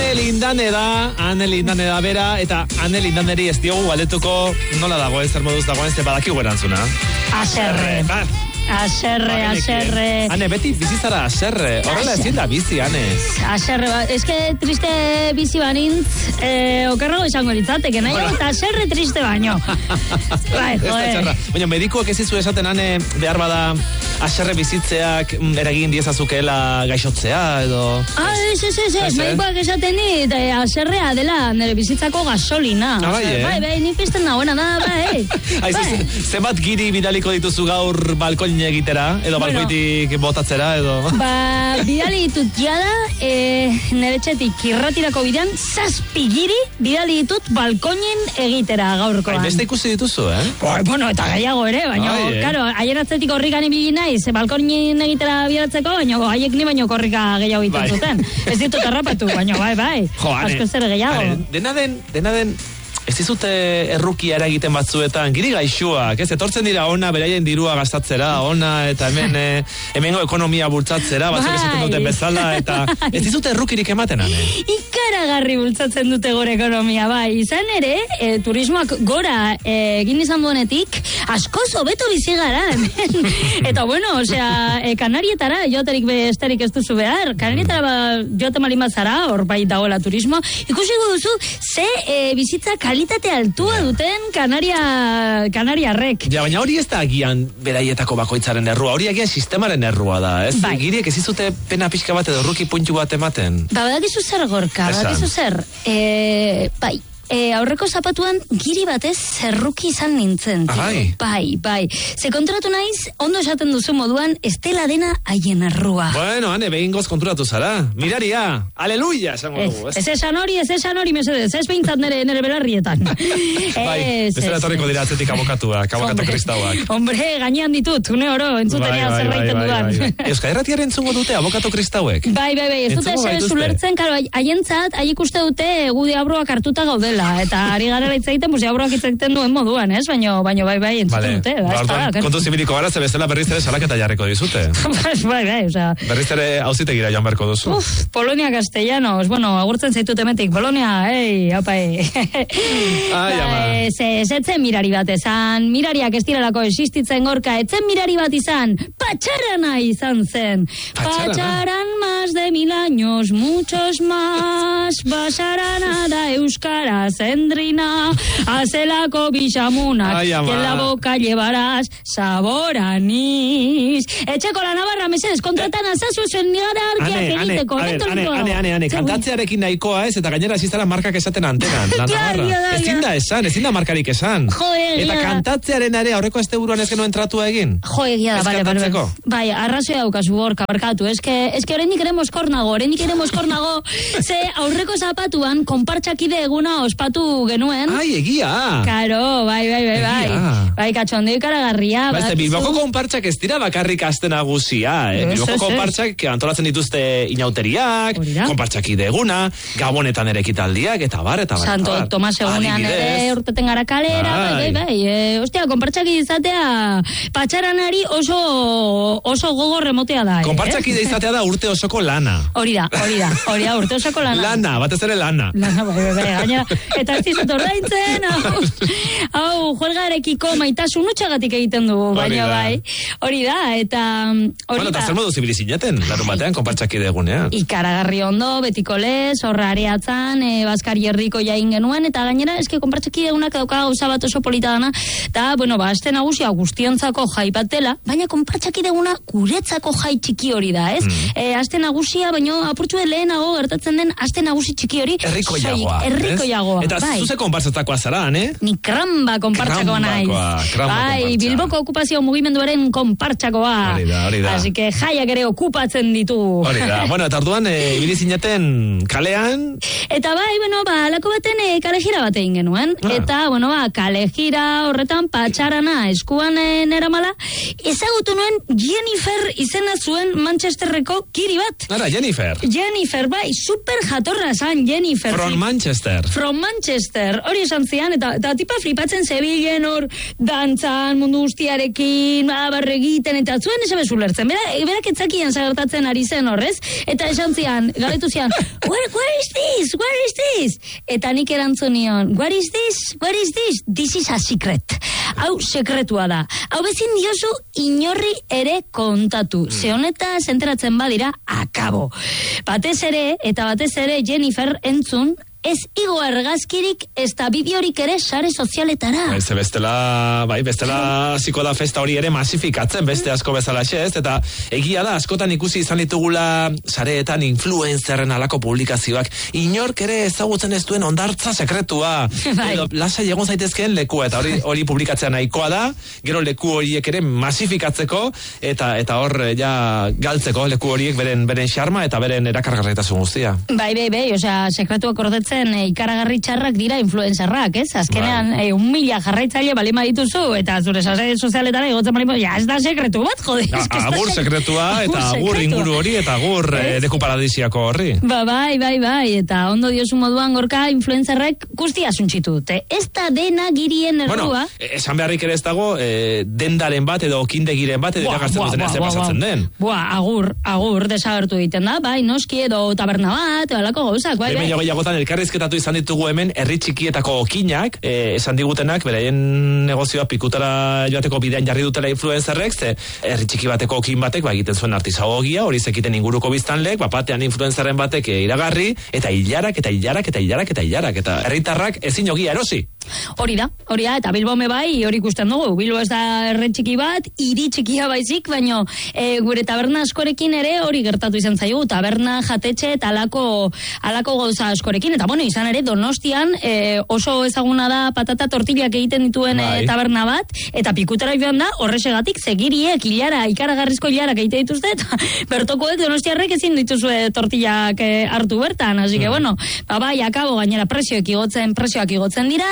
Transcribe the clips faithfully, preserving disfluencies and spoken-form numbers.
Ane Lindane da, Ane Lindane da bera, eta Ane Lindaneri ez diogu galdetuko nola dago ez, zer moduz dagoen, ze badakigu erantzuna. Aserre. Aserre, aserre. Ane, beti bizizara aserre. Horrela ezin da bizi, Ane. Aserre, ba, eske triste bizi banintz, eh, okerrago izango ditzateke, nahi hau, eta aserre triste baino. Bai, joder. Baina, medikuak ez izu esaten, Ane, behar bada aserre bizitzeak eragin diezazukela gaixotzea, edo... Ah, ez, ez, ez, ez, medikuak esaten dit, aserrea dela nire bizitzako gasolina. Ah, bai, eh? Bai, bai, nik pizten nagoena da, bai. Aizu, zenbat giri bidaliko dituzu gaur balkoin egitera, edo bueno, balkoitik botatzera, edo... Ba, bidali ditut jada, e, nire txetik irratirako bidean, zazpi giri bidali ditut balkoinen egitera gaurkoan. Ai, beste ikusi dituzu, eh? Ba, bueno, eta gehiago ere, baina, Ai, eh? Karo, haien atzetik horrikan ibili naiz, balkoinen egitera bidaratzeko, baina haiek ni baino korrika gehiago egiten zuten. Ez ditut harrapatu, baina bai, bai. Jo, ane, asko zer gehiago. Ane, dena den, dena den, ez dizute errukia eragiten batzuetan, giri gaixuak, ez, etortzen dira ona, beraien dirua gastatzera, ona, eta hemen, e, hemengo ekonomia bultzatzera, batzuk esaten duten bezala, eta ez dizute errukirik ematen, Ane? Ikaragarri bultzatzen dute gore ekonomia, bai, izan ere, e, turismoak gora e, egin izan duenetik, askoz hobeto bizi gara, eta bueno, osea, e, Kanarietara, joaterik besterik ez duzu behar, Kanarietara ba, joate malin bazara, hor bai dagoela turismo, ikusiko duzu, ze e, bizitza kalitate altua duten Kanaria, Kanariarrek. Ja, baina hori ez da agian beraietako bakoitzaren errua, hori agian sistemaren errua da, ez? Bai. Giriek ez izute pena pixka bat edo ruki puntu bat ematen. Ba, badakizu zer gorka, badakizu zer, e, bai. E, aurreko zapatuan giri batez zerruki izan nintzen. Bai. Bai, bai. Ze konturatu naiz, ondo esaten duzu moduan, estela dena haien arrua. Bueno, Ane, behingoz konturatu zara. Miraria, aleluia, esango dugu. Ez esan hori, ez esan hori, mesedez, ez behintzat nere, nere belarrietan. Bai, bezala etorriko dira atzetik abokatuak, abokatu kristauak. Hombre, gainean ditut, une oro, entzutenea bai, zerbaiten bai, dudan. Bai, bai. Euskal Herratiaren entzungo dute abokatu kristauek. Bai, bai, bai, ez dute ez ulertzen, karo, haientzat, haiek uste dute gu diabroak hartuta gaudela. Eta ari gara hitz egiten, pues diabroak hitz egiten duen moduan, ez? Baino, baino bai, bai, entzuten dute. Ba, kontu zibiliko gara, ze bestela berriz ere salaketa jarriko dizute. Bai, bai, osea. Berriz ere auzitegira joan beharko duzu. Uf, Polonia Castellanos, bueno, agurtzen zaitut hementik, Polonia, ei, opa, ei. Ai, ama. Ze, zetzen mirari bat ezan, mirariak ez direlako existitzen gorka, etzen mirari bat izan, patxarana izan zen. Patxarana? Patxaran más de mil años, muchos más, basarana da euskara zendrina, azelako bixamunak, que en la boca llevarás sabor anís. Etxeko la Navarra, mesedes, kontratan azazu zuen nire argiak egiteko. Ane, ane, ane, ane, ane, kantatzearekin nahikoa ez, eta gainera ziztara markak esaten antenan, la Navarra. Ezin da esan, ezin da markarik esan. Eta kantatzearen ere aurreko asteburuan ez genuen tratua egin. Jo, egia da, bale, bale. Bai, arrazoia daukazu hor, kabarkatu. Ez que, ez que horrendik ere moskornago, horrendik ere moskornago, ze aurreko zapatuan, konpartxakide eguna ospatu genuen. Ai, egia. Karo, bai, bai, bai, bai. Bai, katxondo ikaragarria. Ba, Bilboko konpartxak ez dira bakarrik aste nagusia, eh? Bilboko konpartxak antolatzen dituzte inauteriak, konpartxak ideguna, gabonetan ere ekitaldiak, eta bar, eta bar. Santo Tomas egunean ere urteten gara kalera, bai, bai, bai. E, ostia, konpartxak izatea patxaranari oso, oso gogor remotea da. Konpartxak ide izatea da urte osoko lana. Hori da, hori da, hori da, urte osoko lana. Lana, batez ere lana. Lana, bai, bai, bai, gainera. Eta ez dizut ordaintzen, hau, hau, juelgarekiko maitasun utxagatik egiten du, baina bai, hori da, eta hori da. Bueno, eta zer modu zibilizinaten, larun batean, konpartxakide egunean. Ikaragarri ondo, betiko lez, horra areatzan, e, Baskari herriko jain genuen, eta gainera, eske konpartxakide egunak dauka gauza bat oso polita dana, eta, bueno, ba, aste nagusia guztiontzako jai batela, baina konpartxakide eguna guretzako jai txiki hori da, ez? Mm. E, aste nagusia, baino apurtxue lehenago gertatzen den aste nagusi txiki hori, Herriko jagoa. Herriko jagoa. Eta bai. zuze konpartzatakoa zara, ne? Ni kramba konpartzakoa naiz. Bai, Bilboko okupazio mugimenduaren konpartzakoa. Hori da, hori da. Así que jaiak ere okupatzen ditu. Hori da. Bueno, eta orduan, e, ibili zinaten kalean. Eta bai, bueno, ba, alako baten e, kale jira bat egin genuen. Ah. Eta, bueno, ba, kale jira horretan patxarana eskuan e, nera mala. Ezagutu nuen Jennifer izena zuen Manchesterreko kiri bat. Ara, Jennifer. Jennifer. Jennifer, bai, super jatorra zan Jennifer. From Manchester. From Manchester. Hori esan zian, eta, eta tipa flipatzen zebilen hor, dantzan, mundu guztiarekin, abarregiten, eta zuen esan bezulertzen. Bera, berak etzakian zagertatzen ari zen horrez, eta esan zian, galetu zian, where, where is this? Where is this? Eta nik erantzunion, where is this? Where is this? This is a secret. Hau sekretua da. Hau bezin diozu inorri ere kontatu. Mm. Ze honetaz enteratzen badira, akabo. Batez ere, eta batez ere Jennifer entzun, ez igo argazkirik ez da bideorik ere sare sozialetara. Beste, bestela, bai, bestela ziko da festa hori ere masifikatzen, beste asko bezala ez, eta egia da, askotan ikusi izan ditugula sareetan influencerren alako publikazioak, inork ere ezagutzen ez duen ondartza sekretua, bai. Edo lasai egon zaitezkeen lekua, eta hori hori publikatzea nahikoa da, gero leku horiek ere masifikatzeko, eta eta hor ja galtzeko leku horiek beren beren xarma eta beren erakargarritasun guztia. Bai, bai, bai, osea, sekretuak ordetzen E, ikaragarri txarrak dira influencerrak, ez? Azkenean, e, un mila jarraitzaile balima dituzu, eta zure sare sozialetara egotzen balima, ja, ez da sekretu bat, jode. Ja, agur sekretua, eta agur inguru hori, eta agur e, leku paradisiako horri. Ba, bai, bai, bai, eta ondo diozu moduan gorka influencerrek guztia zuntxitu dute. Ez da dena girien errua. Bueno, esan beharrik ere ez dago, e, dendaren bat, edo kindegiren bat, edo irakasten duten ez pasatzen den. Boa, agur, agur, desagertu egiten da, bai, noski edo taberna bat, edo alako gauzak, bai, bai. Elkarrizketatu izan ditugu hemen herri txikietako okinak, eh, esan digutenak, beraien negozioa pikutara joateko bidean jarri dutela influencerrek, ze herri txiki bateko okin batek, ba, egiten zuen artisagogia, hori zekiten inguruko biztanlek, ba, batean influencerren batek eh, iragarri, eta hilarak, eta hilarak, eta hilarak, eta hilarak, eta herritarrak ezin ogia erosi. Hori da, hori da, eta Bilbome bai, hori ikusten dugu, Bilbo ez da herri txiki bat, hiri txikia baizik, baino e, gure taberna askorekin ere hori gertatu izan zaigu, taberna jatetxe eta alako, alako gauza askorekin, eta bueno, izan ere Donostian e, oso ezaguna da patata tortillak egiten dituen e, taberna bat, eta pikutara joan da, horrexegatik zegiriek hilara, ikaragarrizko hilarak egite dituzte, eta bertokoek Donostiarrek ezin dituzue tortillak e, hartu bertan, así que mm. bueno, ba, bai, akabo gainera presioak igotzen, presioak igotzen dira,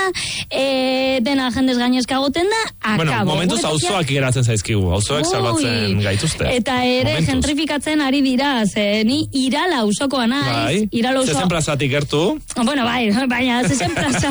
e, dena jendez gainezka goten da, akabo. Bueno, momentuz auzoak geratzen zaizkigu, auzoek salbatzen gaituzte. Eta ere momentuz gentrifikatzen ari dira, ze ni Irala auzokoa naiz, bai. Irala auzo. Zezen plazatik gertu. Bueno, bai, baina zezen plaza.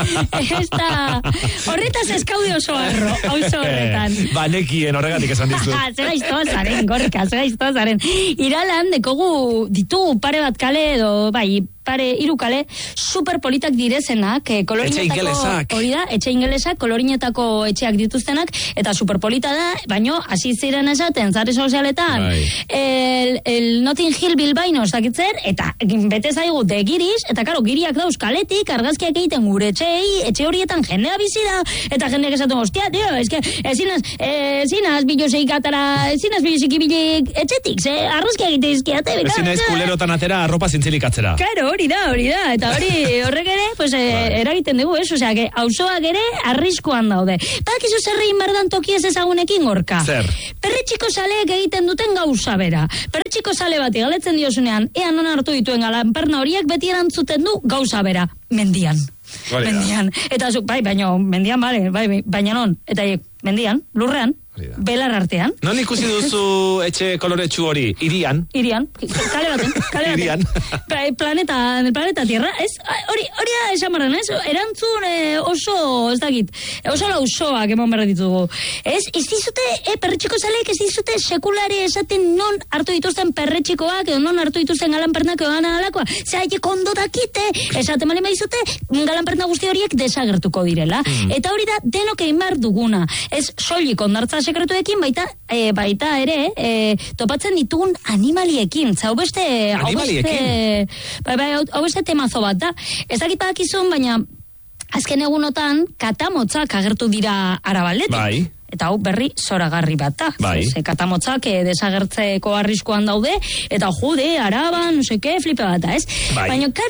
Esta horretaz eskaude oso arro, auzo horretan. Banekien horregatik esan dizu. Zera iztozaren, gorka, zera iztozaren. Iralan dekogu ditugu pare bat kale edo, bai, pare hiru kale super politak direzenak, eh, kolorinetako hori da, etxe ingelesak, kolorinetako etxeak dituztenak, eta super polita da, baino hasi ziren esaten zare sozialetan, el, el Notting Hill Bilbaino ez dakitzer, eta bete zaigu de giriz, eta karo, giriak dauz kaletik, argazkiak egiten gure etxei, etxe horietan jendea bizi da, eta jendeak esaten, ostia, tio, eske, ezinaz, ezinaz biloseik atara, ezinaz biloseik ibilik etxetik, ze, argazkiak egite izkiate. Ezinaz kulerotan atera arropa zintzilik atzera. Claro, hori da, hori da, eta hori horrek ere, pues, eh, eragiten dugu, ez? Osea, que auzoak ere arriskuan daude. Badakizu zer egin berdan tokiez ezagunekin gorka? Zer? Perretxiko saleek egiten duten gauza bera. Perretxiko sale bati galetzen diozunean, ea non hartu dituen galanperna horiek beti erantzuten du gauza bera, mendian. Vale, mendian. Eta zuk, bai, baina, mendian, bale, bai, baina non, eta mendian, lurrean, belar artean. Non ikusi duzu etxe koloretsu hori? Irian? Irian, kale baten, kale baten. Irian. Planeta, planeta tierra, ez? Hori, hori da esan barren, ez? Erantzun eh, oso, ez dakit, oso lausoak emon berre ditugu. Ez, ez dizute, eh, perretxiko zaleek ez dizute sekulare esaten non hartu dituzten perretxikoak, edo non hartu dituzten galanpernak edo gana alakoa. Zer, haiek ondo dakite, esaten bali maizute, galanperna guzti horiek desagertuko direla. Mm. Eta hori da, denok egin behar duguna. Ez, soilik ondartza sekretuekin, baita, e, baita ere, e, topatzen ditugun animaliekin. Hau beste, hau beste, bai, bai, hau beste temazo bat da. Ez dakit badakizun, baina azken egunotan katamotzak agertu dira Arabaldetik. Bai. Eta hau berri zoragarri bat da. Bai. Ze, katamotzak e, desagertzeko arriskuan daude, eta jude, Araban, no seke, flipe bat da, ez? Bai. Baina, karo,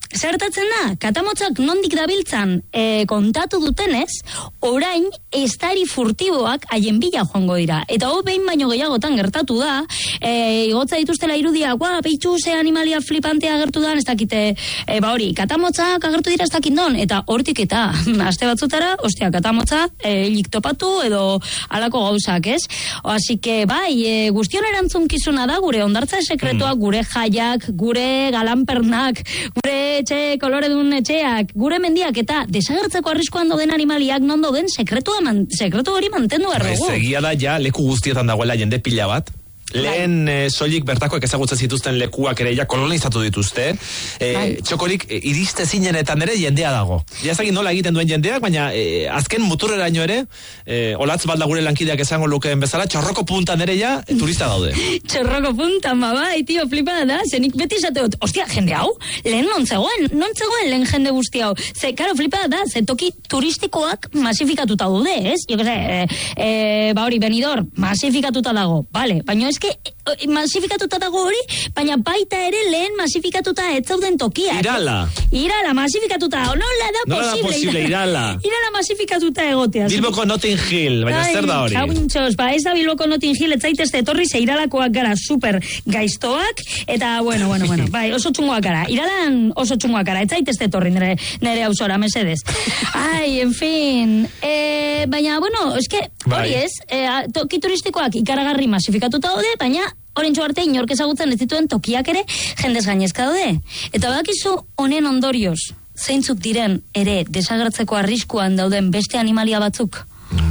zertatzen da, katamotzak nondik dabiltzan e, kontatu dutenez, orain estari furtiboak haien bila joango dira. Eta hau behin baino gehiagotan gertatu da, e, igotza dituztela irudia, guau, behitxu ze animalia flipantea agertu da, ez dakite, e, ba hori, katamotzak agertu dira ez dakindon, eta hortik eta, aste batzutara, ostia, katamotza, e, hilik topatu, edo alako gauzak, ez? Así que, bai, e, guztion erantzunkizuna da, gure ondartza sekretuak, mm. gure jaiak, gure galanpernak, gure etxe koloredun etxeak, gure mendiak eta desagertzeko arriskuan doden animaliak non doden sekretua man, sekretu hori mantendu errogu. Ez, egia da ja leku guztietan dagoela jende pila bat. Lehen e, soilik bertakoek ezagutzen zituzten lekuak ere ja kolonizatu dituzte. E, txokorik e, iriste zinenetan ere jendea dago. Ja ezagin nola egiten duen jendeak, baina e, azken muturreraino ere, e, olatz balda gure lankideak esango lukeen bezala, txorroko puntan ere ja e, turista daude. Txorroko puntan, babai, tio, flipada da, zenik beti esate dut, ostia, jende hau, lehen non zegoen, non zegoen lehen jende guzti hau. Ze, karo, flipada da, ze toki turistikoak masifikatuta daude, ez? Jo que se, e, e, ba hori, Benidorm, masifikatuta dago, vale, baina ez que masifikatuta dago hori, baina baita ere lehen masifikatuta ez zauden tokiak. Irala. Irala, masifikatuta. Nola da Nola posible? da posible, Irala. Irala masifikatuta egotea. Bilboko Notting Hill, baina zer da hori? Kauntxos, ba ez da Bilboko Notting Hill, ez zaitezte etorri, ze Iralakoak gara super gaiztoak, eta bueno, bueno, bueno, bai, oso txungoak gara. Iralan oso txungoak gara, ez zaitezte etorri nere, nere hausora, mesedez. Ai, en fin, e, baina, bueno, eske, hori ez, e, toki turistikoak ikaragarri masifikatuta daude, baina orentxo arte inork ezagutzen ez dituen tokiak ere jendez gainezka daude. Eta badakizu honen ondorioz, zeintzuk diren ere desagertzeko arriskuan dauden beste animalia batzuk?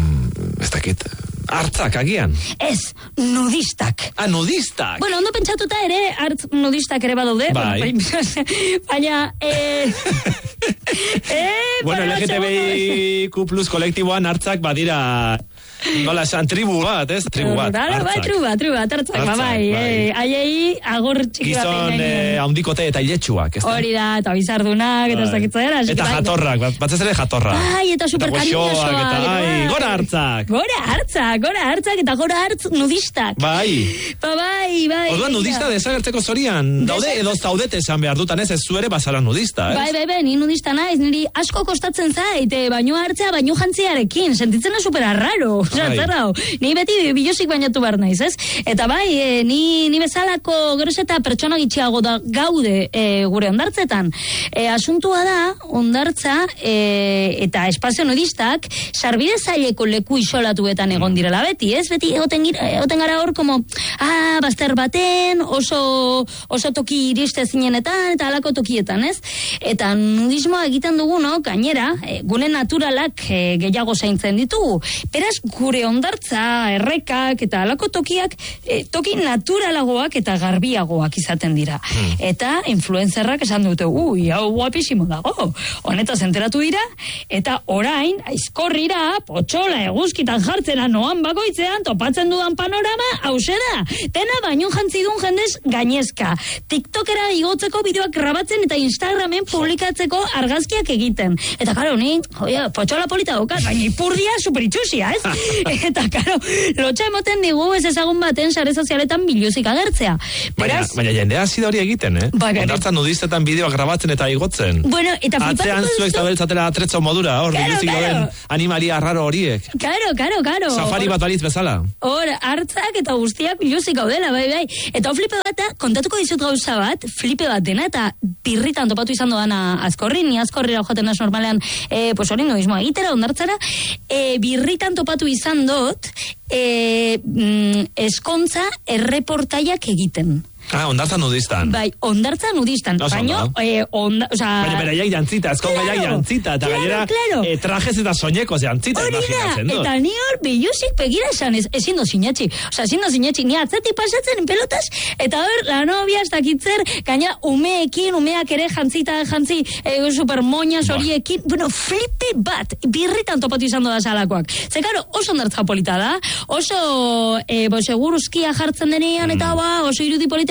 Mm, ez dakit, hartzak agian? Ez, nudistak. Ah, nudistak? Bueno, ondo pentsatuta ere, hartz nudistak ere badaude. Bai. Bueno, baina, eh... eh bueno, L G T B I Q plus kolektiboan hartzak badira... Nola esan, tribu bat, ez? Tribu bat, hartzak. Bai, tribu bat, tribu bat, hartzak, ba, bai. Eh, aiei, agor txiki bat. Gizon eh, haundikote eta iletsuak, ez da? Hori da, eta bizardunak, eta ez dakitzen dara. Eta jatorrak, bat, batzez ere jatorra. Bai, eta superkariñosoak. Eta, ai, gora hartzak. Gora hartzak, gora hartzak, eta gora hartz nudistak. Bai. Ba, bai, bai. Orduan nudista desagertzeko zorian. Daude edo zaudete esan behar dutan, ez ez zuere bazara nudista, ez? Bai, bai, bai, ni nudista naiz, niri asko kostatzen zait, baino hartzea, baino jantziarekin, sentitzen da super arraro. Osea, zerrao, ni beti bilosik bainatu behar naiz, ez? Eta bai, e, ni, ni bezalako geroz eta pertsona gitxiago da gaude e, gure ondartzetan. E, asuntua da, ondartza e, eta espazio nudistak sarbide zaileko leku isolatuetan egon direla beti, ez? Beti egoten, egoten gara hor, como, ah, bazter baten, oso, oso toki iriste zinenetan, eta alako tokietan, ez? Eta nudismoa egiten dugu, no? Gainera, e, gune naturalak e, gehiago zaintzen ditugu. Beraz, gure ondartza, errekak eta alako tokiak, e, toki naturalagoak eta garbiagoak izaten dira. Hmm. Eta influenzerrak esan dute, ui, hau guapisimo dago. Honetaz enteratu dira, eta orain, aizkorrira, potxola eguzkitan jartzera noan bakoitzean, topatzen dudan panorama, hause da. Dena baino jantzidun jendez gainezka. TikTokera igotzeko bideoak grabatzen eta Instagramen publikatzeko argazkiak egiten. Eta karo, ni, oia, potxola polita daukat, baina ipurdia superitxusia, ez? Eta, karo, lotxa emoten digu ez ezagun baten sare sozialetan biluzik agertzea. Beraz, baina, baina jendea hasi da hori egiten, eh? Ba, ondartzan nudistetan bideoak grabatzen eta igotzen. Bueno, eta atzean zuek zaudelitzatela atretzo modura, hor, claro, biluzik claro. Doden animalia raro horiek. Karo, karo, karo. Safari bat balitz bezala. Hor, hartzak eta guztiak biluzik gaudela, bai, bai. Eta flipe bat, kontatuko dizut gauza bat, flipe bat dena, eta birritan topatu izan doana azkorri, ni azkorrira joaten naz normalean, eh, pues hori nudismoa egitera, ondartzara, eh, birritan topatu izan dut, e, mm, eskontza erreportaiak egiten. Ah, ondartza nudistan. Bai, ondartza nudistan. No, baina, eh, onda, o sea... Baina beraiek jantzita, ezko claro, gaiak jantzita, eta claro, gainera claro. eh, trajes eta soñekos jantzita, imaginatzen dut. Eta ni hor bilusik begira esan, ez, ezin do sinetxi. O sea, ezin do sinetxi, ni atzetik pasatzen pelotas, eta hor, la novia, ez dakitzer, gaina umeekin, umeak ere jantzita, jantzi, eh, super moñas horiekin, bueno, flipe bat, birritan topatu izan doda salakoak. Ze, karo, oso ondartza polita da, oso, eh, bo, seguruzkia jartzen denean, eta ba, oso irudi politak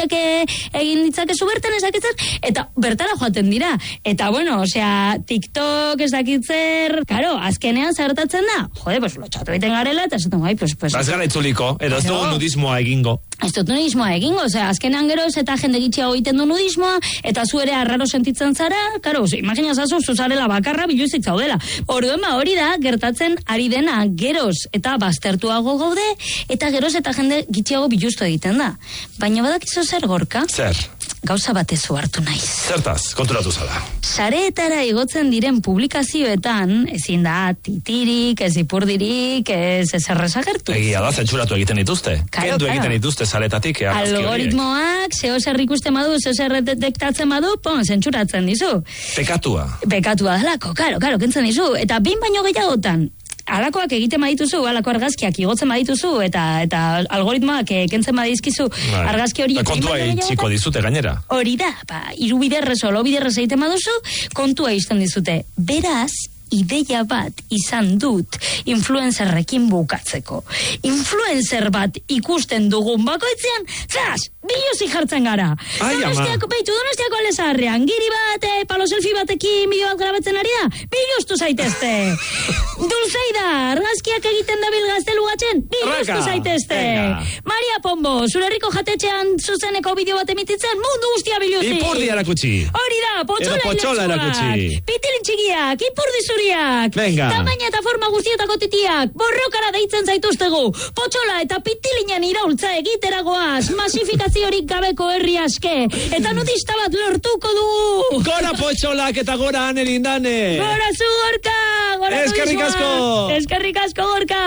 horiek egin ditzakezu bertan ezakitzen, eta bertara joaten dira. Eta bueno, osea, TikTok ezakitzer, karo, azkenean zertatzen da, jode, pues, lotxatu egiten garela, eta esaten gai, pues, pues... Ez gara itzuliko, edo ez dugu nudismoa egingo. Ez dut nudismoa egingo, osea, azkenean geroz eta jende gitxiago egiten du nudismoa, eta zu ere arraro sentitzen zara, karo, imagina zazu, zuzarela bakarra biluzik zaudela. Orduen ba, hori da, gertatzen ari dena, geroz eta baztertuago gaude, eta geroz eta jende gitxiago bilustu egiten da. Baina badakizu zer, Gorka? Zer? Gauza batezu hartu naiz. Zertaz, konturatu zara. Sareetara igotzen diren publikazioetan, ezin da, titirik, ez ipurdirik, ez ezerrez agertu. Egia da, zentsuratu egiten dituzte. Karo, Kendu karo. egiten dituzte zaretatik. Algoritmoak, zeo zer ikusten badu, zeo zer detektatzen badu, pon, zentsuratzen dizu. Pekatua. Pekatua dalako, karo, karo, kentzen dizu. Eta bin baino gehiagotan, alakoak egiten badituzu, alako argazkiak igotzen badituzu, eta eta algoritmoak kentzen badizkizu argazki hori... Kontua itxiko dizute gainera. Hori da, ba, iru biderrez, olo biderrez egiten baduzu, kontua izten dizute. Beraz, ideia bat izan dut influencerrekin bukatzeko. Influencer bat ikusten dugun bakoitzean, zaz, biluzik jartzen gara. Ai, Donostiako, beitu, Donostiako alezarrean, giri bat, eh, palo selfie batekin bideo bat grabatzen ari da, biluztu zaitezte. Dulzeida, argazkiak egiten dabil gaztelugatzen, biluztu zaitezte. Maria Pombo, zure herriko jatetxean zuzeneko bideo bat emititzen, mundu guztia biluzik. Ipurdi erakutsi. Hori da, potxola, Edo potxola erakutsi. Pitilin txikiak, ipurdi zuriak. Venga. Tamaina eta forma guztietako titiak, borrokara deitzen zaituztegu. Potxola eta pitilinen iraultza egiteragoaz, masifikaziorik gabeko herri aske. Eta nudista bat lortuko du. Gora potxolak eta gora anerindane. Gora zu, Gorka. Gora Eskerrik asko. Eskerrik asko, Gorka.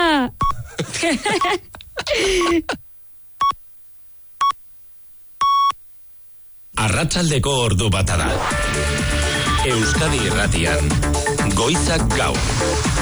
Arratsaldeko ordu bata da. Euskadi Irratian, Goizak Gau.